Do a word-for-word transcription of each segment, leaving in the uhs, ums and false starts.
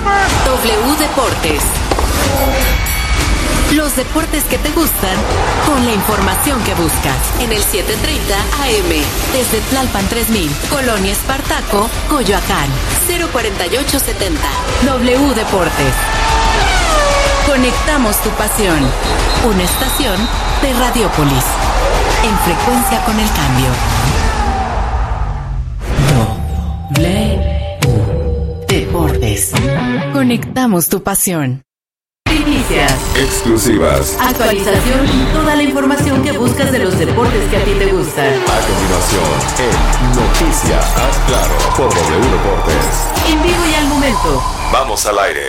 W Deportes. Los deportes que te gustan con la información que buscas en el setecientos treinta A M desde Tlalpan tres mil, Colonia Espartaco, Coyoacán, cero cuarenta y ocho setenta. W Deportes. Conectamos tu pasión. Una estación de Radiópolis. En frecuencia con el cambio. W Deportes. Conectamos tu pasión. Primicias, exclusivas, actualización y toda la información que buscas de los deportes que a ti te gustan. A continuación, en Noticias Haz Claro por W Deportes. En vivo y al momento. Vamos al aire.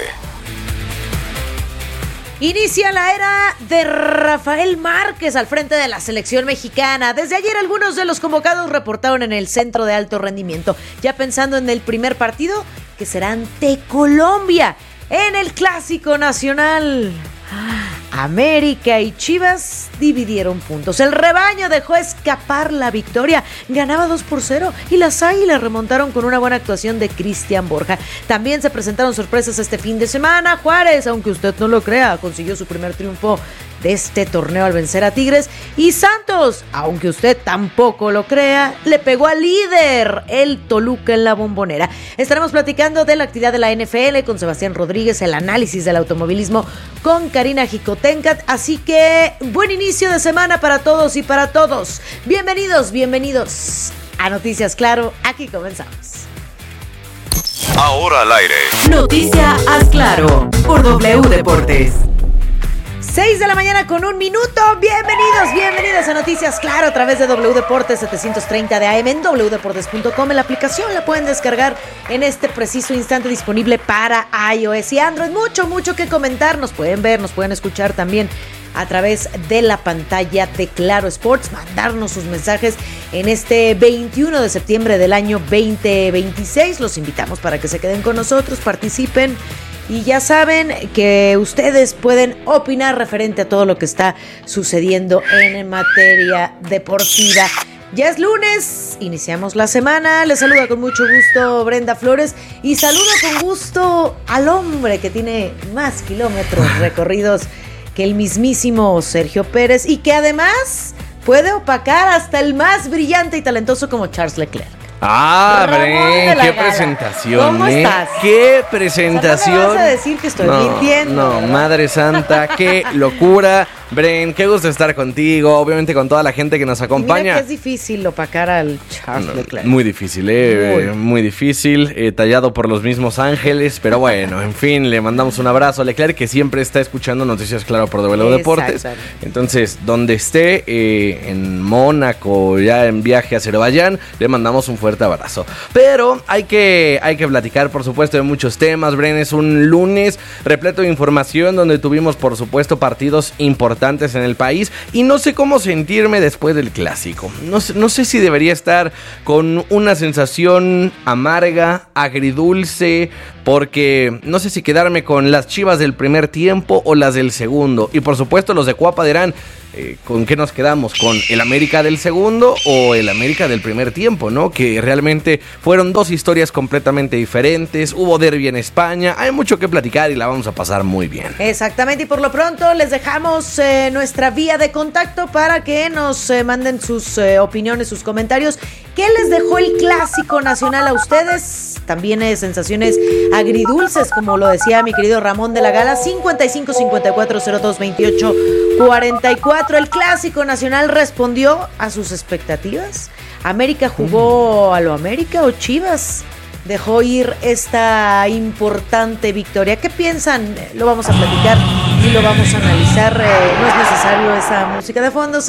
Inicia la era de Rafael Márquez al frente de la selección mexicana. Desde ayer algunos de los convocados reportaron en el centro de alto rendimiento, ya pensando en el primer partido que será ante Colombia en el Clásico Nacional. América y Chivas dividieron puntos. El rebaño dejó escapar la victoria. Ganaba dos por cero y las Águilas remontaron con una buena actuación de Cristian Borja. También se presentaron sorpresas este fin de semana. Juárez, aunque usted no lo crea, consiguió su primer triunfo de este torneo al vencer a Tigres. Y Santos, aunque usted tampoco lo crea, le pegó al líder, el Toluca, en la Bombonera. Estaremos platicando de la actividad de la N F L con Sebastián Rodríguez, el análisis del automovilismo con Karina Jicotencat. Así que buen inicio de semana para todos y para todos. Bienvenidos, bienvenidos a Noticias Claro. Aquí comenzamos. Ahora al aire. Noticia Haz Claro por W Deportes. seis de la mañana con un minuto. Bienvenidos, bienvenidos a Noticias Claro a través de W Deportes setecientos treinta de A M en w deportes punto com. En la aplicación la pueden descargar en este preciso instante, disponible para iOS y Android. Mucho, mucho que comentar. Nos pueden ver, nos pueden escuchar también a través de la pantalla de Claro Sports. Mandarnos sus mensajes en este veintiuno de septiembre del año veinte veintiséis. Los invitamos para que se queden con nosotros, participen. Y ya saben que ustedes pueden opinar referente a todo lo que está sucediendo en materia deportiva. Ya es lunes, iniciamos la semana. Les saluda con mucho gusto Brenda Flores y saludo con gusto al hombre que tiene más kilómetros recorridos que el mismísimo Sergio Pérez y que además puede opacar hasta el más brillante y talentoso como Charles Leclerc. Ah, Ramón Bren, de la qué Gala. presentación, ¿Cómo ¿eh? estás? Qué presentación. O sea, no me vas a decir que estoy no, mintiendo, No, ¿verdad? Madre Santa, qué locura. Bren, qué gusto estar contigo, obviamente con toda la gente que nos acompaña. Mira que es difícil opacar al Charles No, Leclerc. muy difícil, eh, Muy. eh, muy difícil, eh, tallado por los mismos ángeles, pero bueno, en fin, le mandamos un abrazo a Leclerc, que siempre está escuchando Noticias Claro por W Deportes. Entonces, donde esté, eh, en Mónaco, ya en viaje a Azerbaiyán, le mandamos un fuerte abrazo. Pero hay que, hay que platicar, por supuesto, de muchos temas. Bren, es un lunes repleto de información donde tuvimos, por supuesto, partidos importantes en el país y no sé cómo sentirme después del clásico. No sé, no sé si debería estar con una sensación amarga, agridulce, porque no sé si quedarme con las Chivas del primer tiempo o las del segundo. Y por supuesto los de Cuapa dirán, eh, ¿con qué nos quedamos? ¿Con el América del segundo o el América del primer tiempo, no? Que realmente fueron dos historias completamente diferentes. Hubo derbi en España, hay mucho que platicar y la vamos a pasar muy bien. Exactamente, y por lo pronto les dejamos eh, nuestra vía de contacto para que nos eh, manden sus eh, opiniones, sus comentarios. ¿Qué les dejó el Clásico Nacional a ustedes? También eh, sensaciones agridulces, como lo decía mi querido Ramón de la Gala. Cincuenta y cinco, cincuenta y cuatro, cero dos, veintiocho, cuarenta y cuatro. ¿El Clásico Nacional respondió a sus expectativas? ¿América jugó a lo América o Chivas dejó ir esta importante victoria? ¿Qué piensan? Lo vamos a platicar y lo vamos a analizar. Eh, no es necesario esa música de fondo.